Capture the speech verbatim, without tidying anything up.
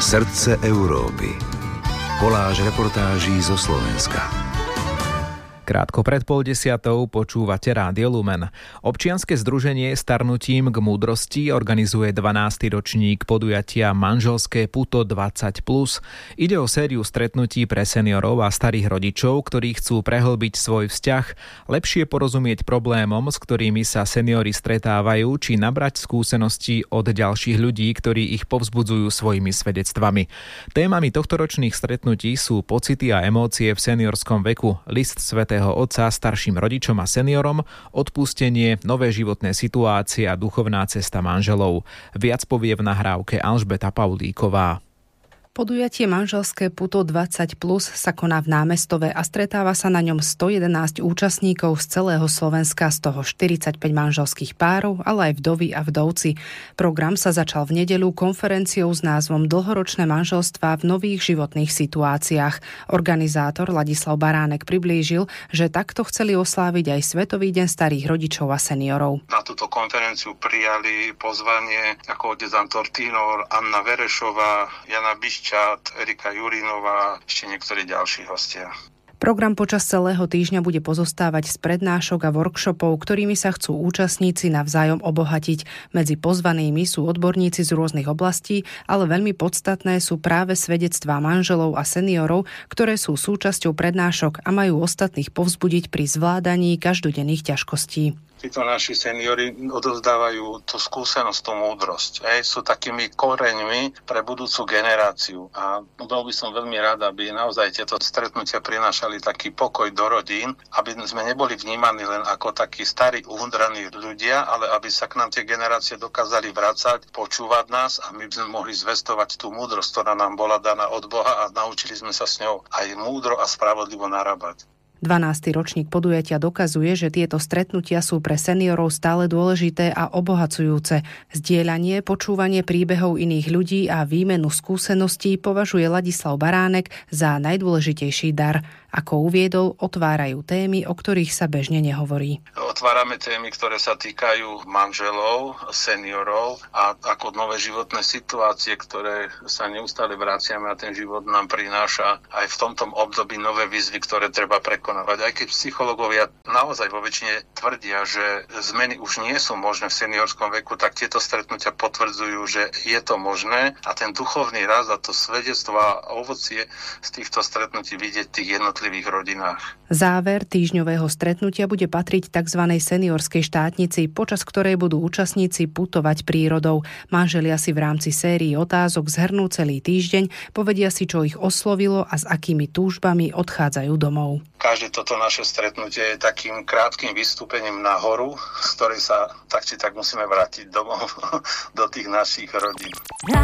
Srdce Európy. Koláž reportáží zo Slovenska. Krátko pred pol desiatou počúvate Rádio Lumen. Občianske združenie Starnutím k múdrosti organizuje dvanásty ročník podujatia Manželské puto dvadsať plus. Ide o sériu stretnutí pre seniorov a starých rodičov, ktorí chcú prehlbiť svoj vzťah, lepšie porozumieť problémom, s ktorými sa seniori stretávajú, či nabrať skúsenosti od ďalších ľudí, ktorí ich povzbudzujú svojimi svedectvami. Témami tohtoročných stretnutí sú pocity a emócie v seniorskom veku, list svätého Otca starším rodičom a seniorom, odpustenie, nové životné situácie a duchovná cesta manželov. Viac povie v nahrávke Alžbeta Paulíková. Podujatie Manželské puto dvadsať plus sa koná v Námestove a stretáva sa na ňom sto jedenásť účastníkov z celého Slovenska, z toho štyridsaťpäť manželských párov, ale aj vdovy a vdovci. Program sa začal v nedeľu konferenciou s názvom Dlhoročné manželstvá v nových životných situáciách. Organizátor Ladislav Baránek priblížil, že takto chceli osláviť aj Svetový deň starých rodičov a seniorov. Na túto konferenciu prijali pozvanie ako otec Antortínor, Anna Verešová, Jana Bišť, Erika Jurinová a ešte niektorí ďalší hostia. Program počas celého týždňa bude pozostávať z prednášok a workshopov, ktorými sa chcú účastníci navzájom obohatiť. Medzi pozvanými sú odborníci z rôznych oblastí, ale veľmi podstatné sú práve svedectvá manželov a seniorov, ktoré sú súčasťou prednášok a majú ostatných povzbudiť pri zvládaní každodenných ťažkostí. Títo naši seniori odovzdávajú tú skúsenosť, tú múdrosť. Hej, sú takými koreňmi pre budúcu generáciu. A bol by som veľmi rád, aby naozaj tieto stretnutia prinášali taký pokoj do rodín, aby sme neboli vnímaní len ako takí starí, uhundraní ľudia, ale aby sa k nám tie generácie dokázali vracať, počúvať nás a my by sme mohli zvestovať tú múdrosť, ktorá nám bola daná od Boha a naučili sme sa s ňou aj múdro a spravodlivo narábať. dvanásty ročník podujatia dokazuje, že tieto stretnutia sú pre seniorov stále dôležité a obohacujúce. Zdieľanie, počúvanie príbehov iných ľudí a výmenu skúseností považuje Ladislav Baránek za najdôležitejší dar. Ako uviedol, otvárajú témy, o ktorých sa bežne nehovorí. Otvárame témy, ktoré sa týkajú manželov, seniorov a ako nové životné situácie, ktoré sa neustále vraciame a ten život nám prináša aj v tomto období nové výzvy, ktoré treba prekonávať. Aj keď psychológovia naozaj vo väčšine tvrdia, že zmeny už nie sú možné v seniorskom veku, tak tieto stretnutia potvrdzujú, že je to možné a ten duchovný rast a to svedectvo a ovocie z týchto stretnutí vidieť v tých jednotlivých rodinách. Záver týždňového stretnutia bude patriť tzv. Seniorskej štátnici, počas ktorej budú účastníci putovať prírodou. Manželia si v rámci sérii otázok zhrnú celý týždeň, povedia si, čo ich oslovilo a s akými túžbami odchádzajú domov. Každé toto naše stretnutie je takým krátkym vystúpením na horu, z ktorej sa tak či tak musíme vrátiť domov do tých našich rodín.